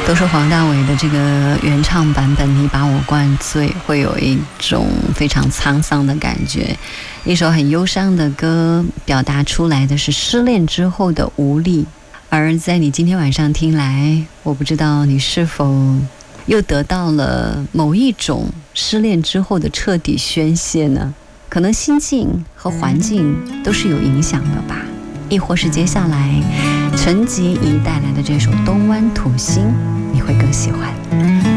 都是黄大炜的这个原唱版本，你把我灌醉，会有一种非常沧桑的感觉。一首很忧伤的歌，表达出来的是失恋之后的无力。而在你今天晚上听来，我不知道你是否又得到了某一种失恋之后的彻底宣泄呢？可能心境和环境都是有影响的吧，亦或是接下来陈洁仪带来的这首《东湾土星》，你会更喜欢。